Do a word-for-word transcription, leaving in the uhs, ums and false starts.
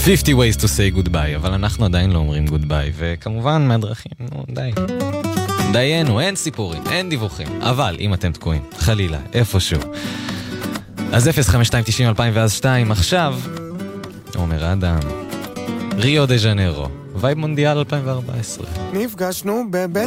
fifty ways to say goodbye, אבל אנחנו עדיין לא אומרים goodbye, וכמובן מהדרכים, נו, די. דיינו, אין סיפורים, אין דיווחים, אבל אם אתם תקועים, חלילה, איפשהו. אז אפס חמש שתיים תשעים אלפיים ואז שתיים, עכשיו, עומר אדם, ריו דה ז'נרו, וייב מונדיאל אלפיים וארבע עשרה. נפגשנו בבית